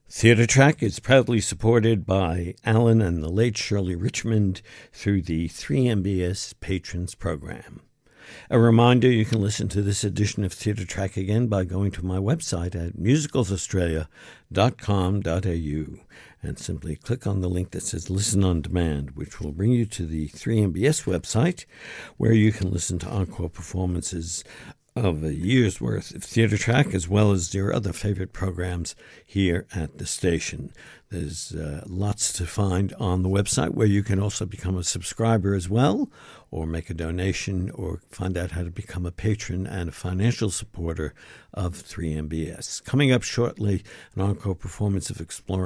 Theatre Track is proudly supported by Alan and the late Shirley Richmond through the 3MBS Patrons Program. A reminder, you can listen to this edition of Theatre Track again by going to my website at musicalsaustralia.com.au and simply click on the link that says Listen on Demand, which will bring you to the 3MBS website where you can listen to encore performances of a year's worth of Theatre Track, as well as your other favorite programs here at the station. There's lots to find on the website where you can also become a subscriber as well, or make a donation, or find out how to become a patron and a financial supporter of 3MBS. Coming up shortly, an encore performance of Exploring